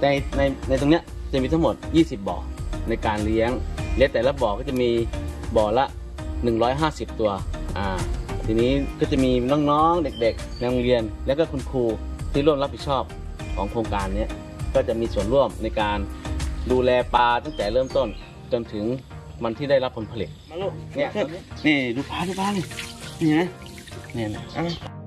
ในตรงเนี้ยจะมีทั้งหมด20บ่อในการเลี้ยงและแต่ละบ่อก็จะมีบ่อละ150ตัวทีนี้ก็จะมีน้องๆเด็กๆในโรงเรียนและก็คุณครูที่ร่วมรับผิดชอบของโครงการนี้ก็จะมีส่วนร่วมในการดูแลปลาตั้งแต่เริ่มต้นจนถึงมันที่ได้รับผลผลิตมาลูกเนี่ยนี่ดูปลานี่นี่นะเนี่ย